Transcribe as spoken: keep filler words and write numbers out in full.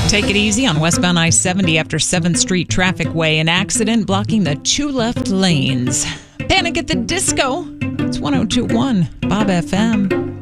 Take it easy on westbound I seventy after seventh Street Traffic Way. An accident blocking the two left lanes. Panic at the Disco. It's one oh two point one Bob F M.